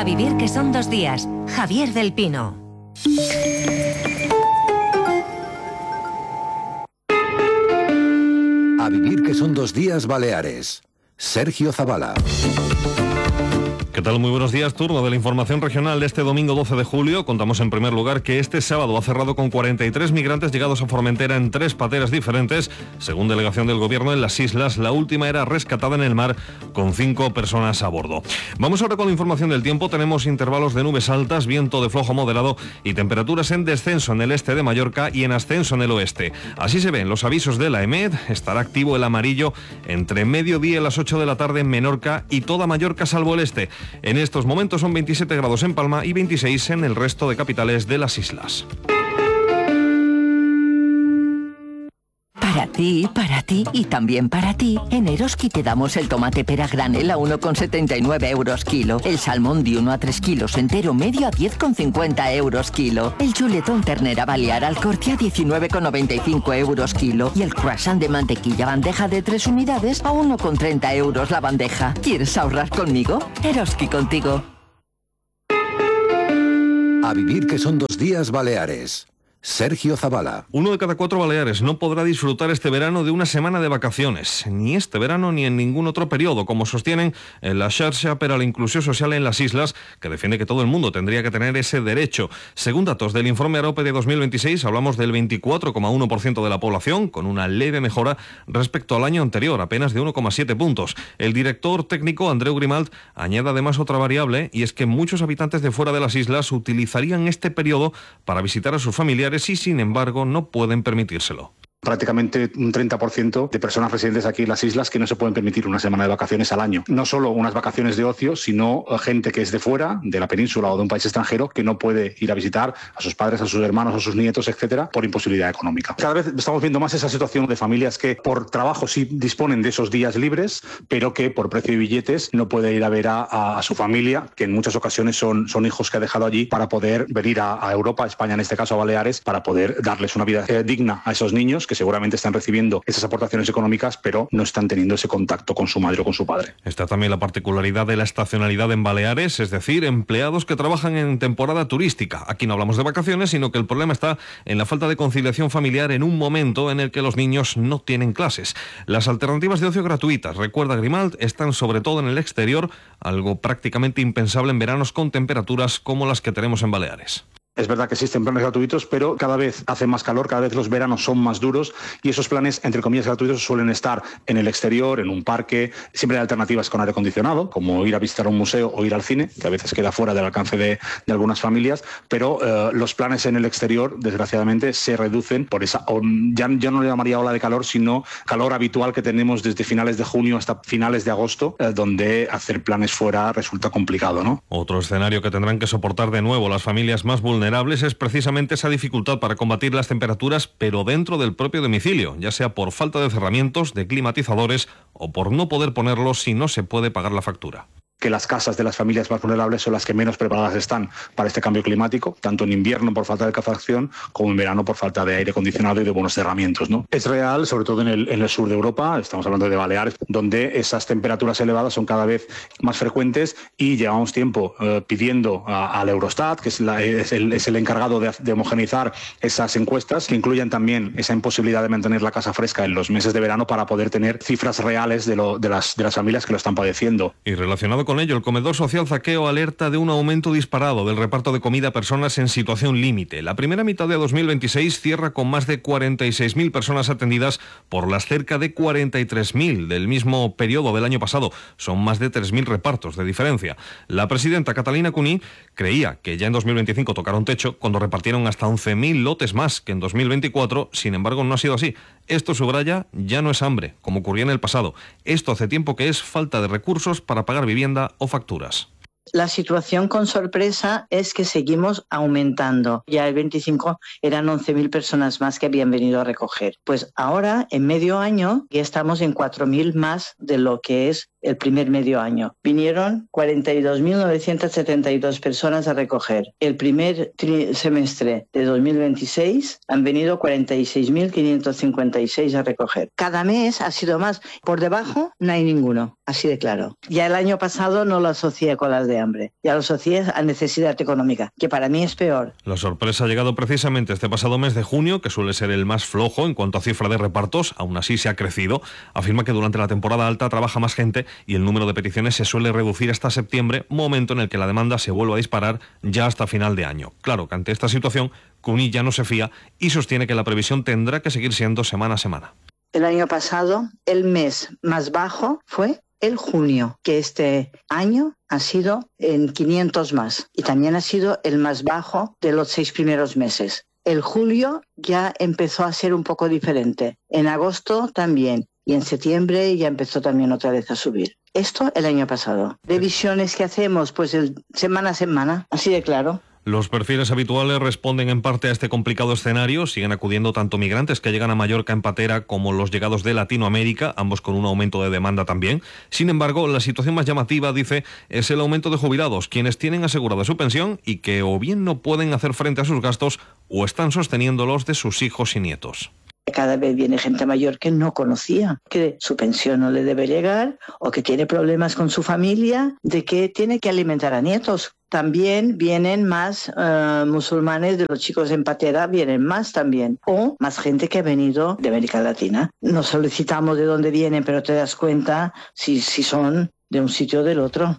vivir que son 2 días. Javier del Pino. A vivir que son 2 días Baleares. Sergio Zavala. ¿Qué tal? Muy buenos días. Turno de la información regional de este domingo 12 de julio. Contamos en primer lugar que este sábado ha cerrado con 43 migrantes llegados a Formentera en 3 pateras diferentes. Según delegación del gobierno en las islas, la última era rescatada en el mar con 5 personas a bordo. Vamos ahora con la información del tiempo. Tenemos intervalos de nubes altas, viento de flojo moderado y temperaturas en descenso en el este de Mallorca y en ascenso en el oeste. Así se ven los avisos de la EMET. Estará activo el amarillo entre mediodía y las 8 de la tarde en Menorca y toda Mallorca salvo el este. En estos momentos son 27 grados en Palma y 26 en el resto de capitales de las islas. Para ti y también para ti, en Eroski te damos el tomate pera granel a 1,79 euros kilo, el salmón de 1 a 3 kilos entero medio a 10,50 euros kilo, el chuletón ternera balear al corte a 19,95 euros kilo y el croissant de mantequilla bandeja de 3 unidades a 1,30 euros la bandeja. ¿Quieres ahorrar conmigo? Eroski contigo. A vivir que son 2 días Baleares. Sergio Zavala. 1 de cada 4 baleares no podrá disfrutar este verano de una semana de vacaciones, ni este verano ni en ningún otro periodo, como sostienen en la Xarxa per a la Inclusió Social en las Islas, que defiende que todo el mundo tendría que tener ese derecho. Según datos del informe AROPE de 2026, hablamos del 24,1% de la población, con una leve mejora respecto al año anterior, apenas de 1,7 puntos. El director técnico, Andreu Grimalt, añade además otra variable, y es que muchos habitantes de fuera de las islas utilizarían este periodo para visitar a sus familiares y, sin embargo, no pueden permitírselo. Prácticamente un 30% de personas residentes aquí en las islas que no se pueden permitir una semana de vacaciones al año. No solo unas vacaciones de ocio, sino gente que es de fuera, de la península o de un país extranjero, que no puede ir a visitar a sus padres, a sus hermanos, a sus nietos, etcétera, por imposibilidad económica. Cada vez estamos viendo más esa situación de familias que por trabajo sí disponen de esos días libres, pero que por precio de billetes no puede ir a ver a su familia, que en muchas ocasiones son hijos que ha dejado allí para poder venir a Europa, a España en este caso, a Baleares, para poder darles una vida digna a esos niños que seguramente están recibiendo esas aportaciones económicas, pero no están teniendo ese contacto con su madre o con su padre. Está también la particularidad de la estacionalidad en Baleares, es decir, empleados que trabajan en temporada turística. Aquí no hablamos de vacaciones, sino que el problema está en la falta de conciliación familiar en un momento en el que los niños no tienen clases. Las alternativas de ocio gratuitas, recuerda Grimalt, están sobre todo en el exterior, algo prácticamente impensable en veranos con temperaturas como las que tenemos en Baleares. Es verdad que existen planes gratuitos, pero cada vez hace más calor, cada vez los veranos son más duros y esos planes, entre comillas, gratuitos suelen estar en el exterior, en un parque. Siempre hay alternativas con aire acondicionado, como ir a visitar un museo o ir al cine, que a veces queda fuera del alcance de algunas familias, pero los planes en el exterior, desgraciadamente, se reducen por esa, ya no le llamaría ola de calor, sino calor habitual que tenemos desde finales de junio hasta finales de agosto, donde hacer planes fuera resulta complicado, ¿no? Otro escenario que tendrán que soportar de nuevo las familias más vulnerables es precisamente esa dificultad para combatir las temperaturas, pero dentro del propio domicilio, ya sea por falta de cerramientos, de climatizadores o por no poder ponerlos si no se puede pagar la factura. Que las casas de las familias más vulnerables son las que menos preparadas están para este cambio climático, tanto en invierno por falta de calefacción como en verano por falta de aire acondicionado y de buenos cerramientos, ¿no? Es real, sobre todo en el sur de Europa, estamos hablando de Baleares, donde esas temperaturas elevadas son cada vez más frecuentes y llevamos tiempo pidiendo al Eurostat, que es el encargado de homogeneizar esas encuestas, que incluyan también esa imposibilidad de mantener la casa fresca en los meses de verano para poder tener cifras reales de las familias que lo están padeciendo. Y relacionado con ello, el comedor social Zaqueo alerta de un aumento disparado del reparto de comida a personas en situación límite. La primera mitad de 2026 cierra con más de 46.000 personas atendidas por las cerca de 43.000 del mismo periodo del año pasado. Son más de 3.000 repartos de diferencia. La presidenta Catalina Cuní creía que ya en 2025 tocaron techo cuando repartieron hasta 11.000 lotes más que en 2024. Sin embargo, no ha sido así. Esto, subraya, ya no es hambre, como ocurría en el pasado. Esto hace tiempo que es falta de recursos para pagar vivienda o facturas. La situación con sorpresa es que seguimos aumentando. Ya el 25 eran 11.000 personas más que habían venido a recoger. Pues ahora, en medio año, ya estamos en 4.000 más de lo que es el primer medio año. Vinieron 42.972 personas a recoger. El primer semestre de 2026 han venido 46.556 a recoger. Cada mes ha sido más. Por debajo no hay ninguno, así de claro. Ya el año pasado no lo asocié con las de hambre, ya lo asocié a necesidad económica, que para mí es peor. La sorpresa ha llegado precisamente este pasado mes de junio, que suele ser el más flojo en cuanto a cifra de repartos, aún así se ha crecido. Afirma que durante la temporada alta trabaja más gente y el número de peticiones se suele reducir hasta septiembre, momento en el que la demanda se vuelve a disparar ya hasta final de año. Claro que ante esta situación, CUNY ya no se fía y sostiene que la previsión tendrá que seguir siendo semana a semana. El año pasado, el mes más bajo fue el junio, que este año ha sido en 500 más y también ha sido el más bajo de los 6 primeros meses. El julio ya empezó a ser un poco diferente, en agosto también y en septiembre ya empezó también otra vez a subir. Esto el año pasado. Revisiones que hacemos pues semana a semana, así de claro. Los perfiles habituales responden en parte a este complicado escenario. Siguen acudiendo tanto migrantes que llegan a Mallorca en patera como los llegados de Latinoamérica, ambos con un aumento de demanda también. Sin embargo, la situación más llamativa, dice, es el aumento de jubilados, quienes tienen asegurada su pensión y que o bien no pueden hacer frente a sus gastos o están sosteniéndolos de sus hijos y nietos. Cada vez viene gente mayor que no conocía, que su pensión no le debe llegar o que tiene problemas con su familia, de que tiene que alimentar a nietos. También vienen más musulmanes, de los chicos en patera vienen más también, o más gente que ha venido de América Latina. No solicitamos de dónde vienen, pero te das cuenta si son de un sitio o del otro.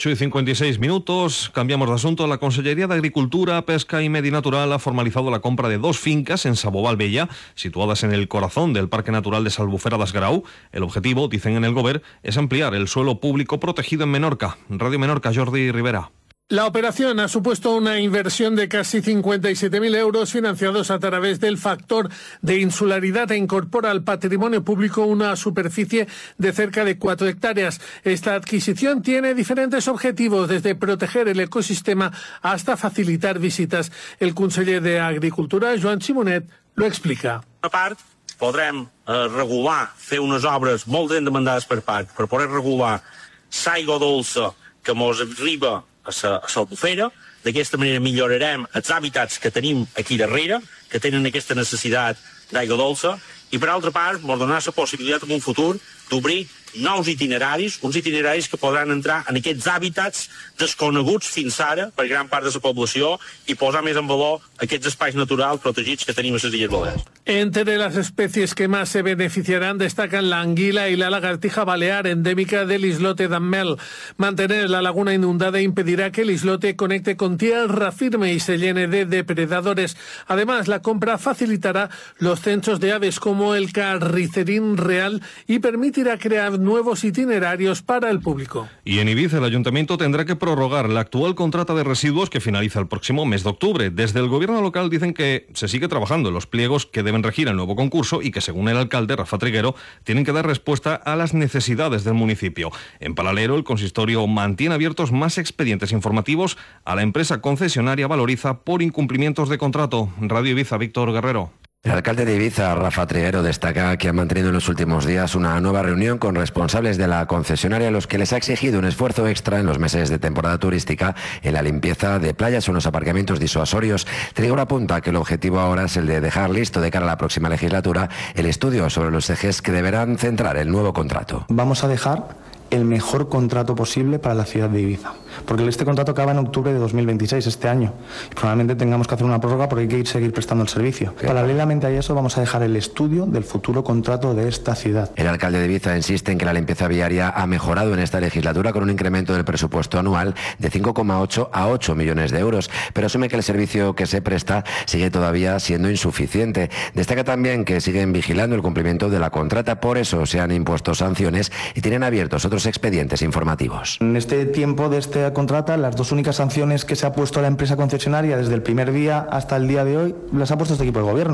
8:56, cambiamos de asunto. La Consellería de Agricultura, Pesca y Medi Natural ha formalizado la compra de 2 fincas en Sabobal Bella, situadas en el corazón del Parque Natural de Salbufera d'Esgrau. El objetivo, dicen en el Govern, es ampliar el suelo público protegido en Menorca. Radio Menorca, Jordi Rivera. La operación ha supuesto una inversión de casi 57.000 euros financiados a través del factor de insularidad e incorpora al patrimonio público una superficie de cerca de 4 hectáreas. Esta adquisición tiene diferentes objetivos, desde proteger el ecosistema hasta facilitar visitas. El conseller de Agricultura, Joan Simonet, lo explica. Una part podrem regular, fer unes obres molt ben demandades per parc, per poder regular l'aigua dolça que mos arriba a l'Albufera. D'aquesta manera millorarem els hàbitats que tenim aquí darrere, que tenen aquesta necessitat d'aigua dolça, i per altra part ens donarà la possibilitat en un futur d'obrir nous itineraris, uns itineraris que podran entrar en aquests hàbitats desconeguts fins ara per gran part de la població i posar més en valor aquests espais naturals protegits que tenim a les Illes Balears. Entre las especies que más se beneficiarán destacan la anguila y la lagartija balear, endémica del islote d'Ammel. Mantener la laguna inundada impedirá que el islote conecte con tierra firme y se llene de depredadores. Además, la compra facilitará los censos de aves como el carricerín real y permitirá crear nuevos itinerarios para el público. Y en Ibiza el Ayuntamiento tendrá que prorrogar la actual contrata de residuos que finaliza el próximo mes de octubre. Desde el gobierno local dicen que se sigue trabajando en los pliegos que deben regir el nuevo concurso y que, según el alcalde Rafa Triguero, tienen que dar respuesta a las necesidades del municipio. En paralelo, el consistorio mantiene abiertos más expedientes informativos a la empresa concesionaria Valoriza por incumplimientos de contrato. Radio Ibiza, Víctor Guerrero. El alcalde de Ibiza, Rafa Triguero, destaca que ha mantenido en los últimos días una nueva reunión con responsables de la concesionaria a los que les ha exigido un esfuerzo extra en los meses de temporada turística en la limpieza de playas o en los aparcamientos disuasorios. Triguero apunta que el objetivo ahora es el de dejar listo de cara a la próxima legislatura el estudio sobre los ejes que deberán centrar el nuevo contrato. Vamos a dejar el mejor contrato posible para la ciudad de Ibiza, porque este contrato acaba en octubre de 2026, este año, y probablemente tengamos que hacer una prórroga porque hay que seguir prestando el servicio. Paralelamente a eso vamos a dejar el estudio del futuro contrato de esta ciudad. El alcalde de Ibiza insiste en que la limpieza viaria ha mejorado en esta legislatura con un incremento del presupuesto anual de 5,8 a 8 millones de euros, pero asume que el servicio que se presta sigue todavía siendo insuficiente. Destaca también que siguen vigilando el cumplimiento de la contrata, por eso se han impuesto sanciones y tienen abiertos otros expedientes informativos. En este tiempo de esta contrata, las 2 únicas sanciones que se ha puesto a la empresa concesionaria desde el primer día hasta el día de hoy las ha puesto este equipo de gobierno.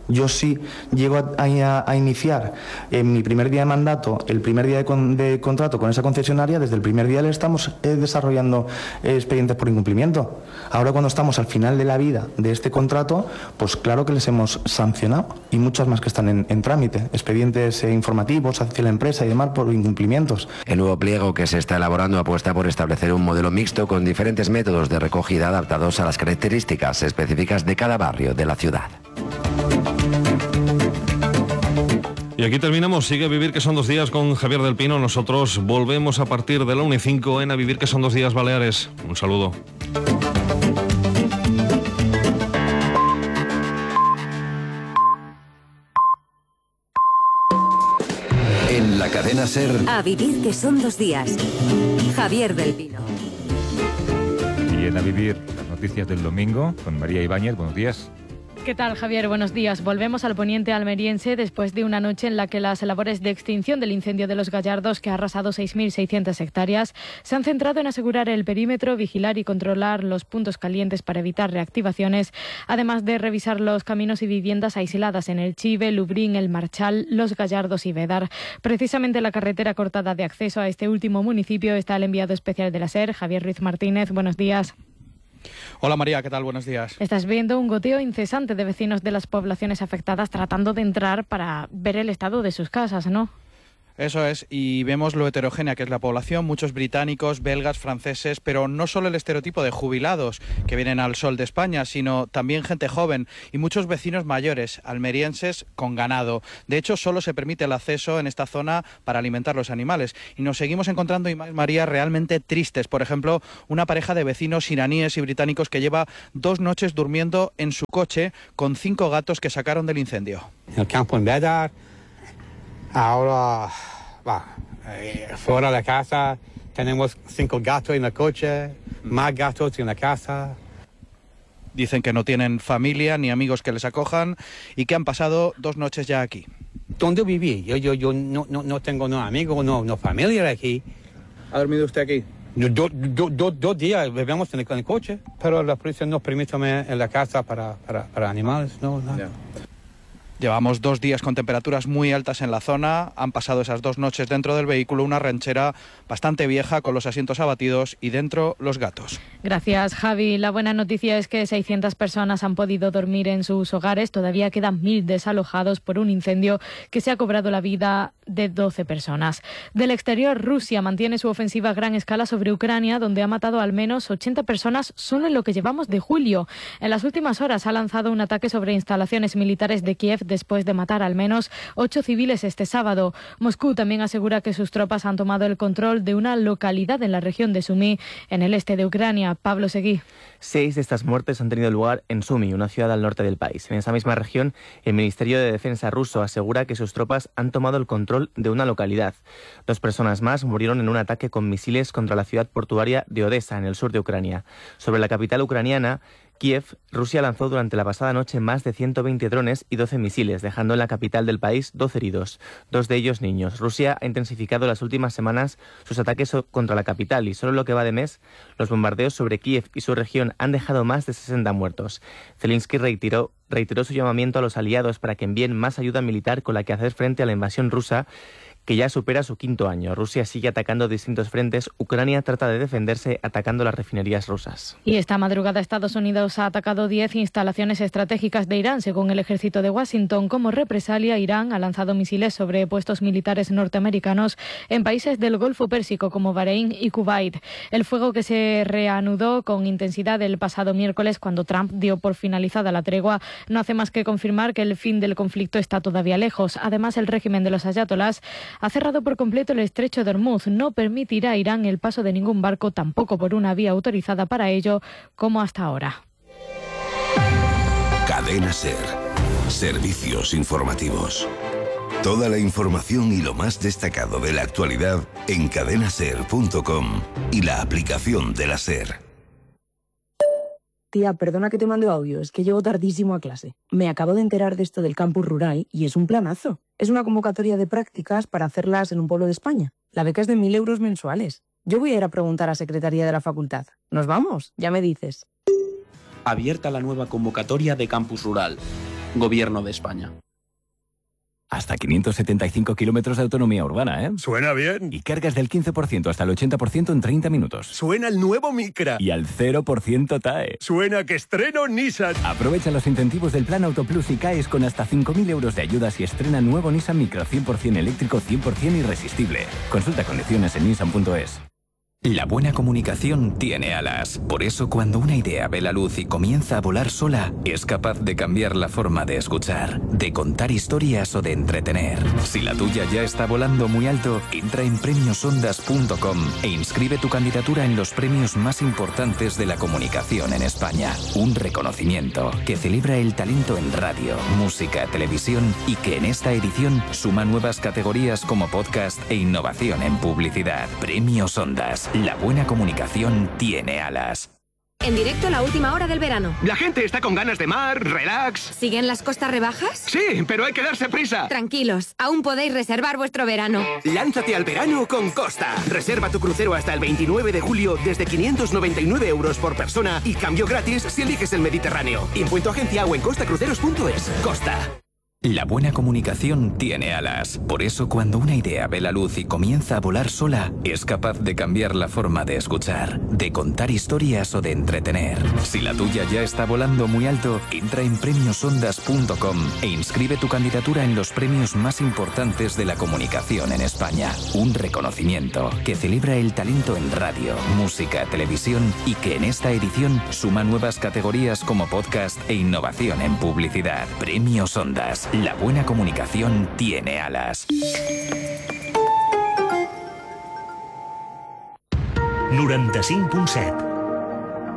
Yo sí llego a iniciar mi primer día de mandato, el primer día de contrato con esa concesionaria, desde el primer día le estamos desarrollando expedientes por incumplimiento. Ahora cuando estamos al final de la vida de este contrato, pues claro que les hemos sancionado y muchas más que están en trámite, expedientes informativos hacia la empresa y demás por incumplimientos. El nuevo pliego que se está elaborando apuesta por establecer un modelo mixto con diferentes métodos de recogida adaptados a las características específicas de cada barrio de la ciudad. Y aquí terminamos. Sigue A Vivir que son 2 días con Javier del Pino. Nosotros volvemos a partir de la 1:05 en A Vivir que son 2 días Baleares. Un saludo. En la cadena SER. A Vivir que son 2 días. Javier del Pino. Y en A Vivir, las noticias del domingo con María Ibáñez. Buenos días. ¿Qué tal, Javier? Buenos días. Volvemos al poniente almeriense después de una noche en la que las labores de extinción del incendio de Los Gallardos, que ha arrasado 6.600 hectáreas, se han centrado en asegurar el perímetro, vigilar y controlar los puntos calientes para evitar reactivaciones, además de revisar los caminos y viviendas aisladas en el Chive, Lubrín, El Marchal, Los Gallardos y Bédar. Precisamente la carretera cortada de acceso a este último municipio está el enviado especial de la SER, Javier Ruiz Martínez. Buenos días. Hola María, ¿qué tal? Buenos días. Estás viendo un goteo incesante de vecinos de las poblaciones afectadas tratando de entrar para ver el estado de sus casas, ¿no? Eso es, y vemos lo heterogénea que es la población, muchos británicos, belgas, franceses, pero no solo el estereotipo de jubilados que vienen al sol de España, sino también gente joven y muchos vecinos mayores, almerienses con ganado. De hecho, solo se permite el acceso en esta zona para alimentar los animales. Y nos seguimos encontrando imágenes, María, realmente tristes. Por ejemplo, una pareja de vecinos iraníes y británicos que lleva 2 noches durmiendo en su coche con 5 gatos que sacaron del incendio. El campo en Bédar. Ahora, fuera de la casa, tenemos 5 gatos en el coche, más gatos en la casa. Dicen que no tienen familia ni amigos que les acojan y que han pasado 2 noches ya aquí. ¿Dónde viví? Yo no tengo no amigos, no familia aquí. ¿Ha dormido usted aquí? 2 días vivimos en el coche, pero la policía no permite en la casa para animales, no. Yeah. Llevamos 2 días con temperaturas muy altas en la zona. Han pasado esas 2 noches dentro del vehículo, una ranchera bastante vieja con los asientos abatidos y dentro los gatos. Gracias, Javi. La buena noticia es que 600 personas han podido dormir en sus hogares. Todavía quedan 1.000 desalojados por un incendio que se ha cobrado la vida de 12 personas. Del exterior, Rusia mantiene su ofensiva a gran escala sobre Ucrania, donde ha matado al menos 80 personas solo en lo que llevamos de julio. En las últimas horas ha lanzado un ataque sobre instalaciones militares de Kiev después de matar al menos 8 civiles este sábado. Moscú también asegura que sus tropas han tomado el control de una localidad en la región de Sumy, en el este de Ucrania. Pablo Seguí. 6 de estas muertes han tenido lugar en Sumy, una ciudad al norte del país. En esa misma región, el Ministerio de Defensa ruso asegura que sus tropas han tomado el control de una localidad. 2 personas más murieron en un ataque con misiles contra la ciudad portuaria de Odessa, en el sur de Ucrania. Sobre la capital ucraniana, Kiev, Rusia lanzó durante la pasada noche más de 120 drones y 12 misiles, dejando en la capital del país 12 heridos, 2 de ellos niños. Rusia ha intensificado las últimas semanas sus ataques contra la capital y solo lo que va de mes, los bombardeos sobre Kiev y su región han dejado más de 60 muertos. Zelensky reiteró su llamamiento a los aliados para que envíen más ayuda militar con la que hacer frente a la invasión rusa, que ya supera su 5º año. Rusia sigue atacando distintos frentes. Ucrania trata de defenderse atacando las refinerías rusas. Y esta madrugada Estados Unidos ha atacado 10 instalaciones estratégicas de Irán. Según el ejército de Washington, como represalia, Irán ha lanzado misiles sobre puestos militares norteamericanos en países del Golfo Pérsico como Bahrein y Kuwait. El fuego que se reanudó con intensidad el pasado miércoles cuando Trump dio por finalizada la tregua no hace más que confirmar que el fin del conflicto está todavía lejos. Además, el régimen de los ayatolás ha cerrado por completo el estrecho de Hormuz. No permitirá a Irán el paso de ningún barco, tampoco por una vía autorizada para ello, como hasta ahora. Cadena SER. Servicios informativos. Toda la información y lo más destacado de la actualidad en cadenaser.com y la aplicación de la SER. Tía, perdona que te mande audio, es que llego tardísimo a clase. Me acabo de enterar de esto del campus rural y es un planazo. Es una convocatoria de prácticas para hacerlas en un pueblo de España. La beca es de 1.000 euros mensuales. Yo voy a ir a preguntar a Secretaría de la Facultad. ¿Nos vamos? Ya me dices. Abierta la nueva convocatoria de Campus Rural. Gobierno de España. Hasta 575 kilómetros de autonomía urbana, ¿eh? Suena bien. Y cargas del 15% hasta el 80% en 30 minutos. Suena el nuevo Micra. Y al 0% TAE. Suena que estreno Nissan. Aprovecha los incentivos del Plan Auto Plus y CAES con hasta 5.000 euros de ayudas y estrena nuevo Nissan Micra 100% eléctrico, 100% irresistible. Consulta condiciones en nissan.es. La buena comunicación tiene alas. Por eso, cuando una idea ve la luz y comienza a volar sola, es capaz de cambiar la forma de escuchar, de contar historias o de entretener. Si la tuya ya está volando muy alto, entra en premiosondas.com e inscribe tu candidatura en los premios más importantes de la comunicación en España. Un reconocimiento que celebra el talento en radio, música, televisión y que en esta edición suma nuevas categorías como podcast e innovación en publicidad. Premios Ondas. La buena comunicación tiene alas. En directo la última hora del verano. La gente está con ganas de mar, relax. ¿Siguen las costas rebajas? Sí, pero hay que darse prisa. Tranquilos, aún podéis reservar vuestro verano. Lánzate al verano con Costa. Reserva tu crucero hasta el 29 de julio desde 599 euros por persona y cambio gratis si eliges el Mediterráneo. Impuesto agencia o en costacruceros.es. Costa. La buena comunicación tiene alas. Por eso, cuando una idea ve la luz y comienza a volar sola, es capaz de cambiar la forma de escuchar, de contar historias o de entretener. Si la tuya ya está volando muy alto, entra en premiosondas.com e inscribe tu candidatura en los premios más importantes de la comunicación en España. Un reconocimiento que celebra el talento en radio, música, televisión y que en esta edición suma nuevas categorías como podcast e innovación en publicidad. Premios Ondas. La buena comunicación tiene alas. 95.7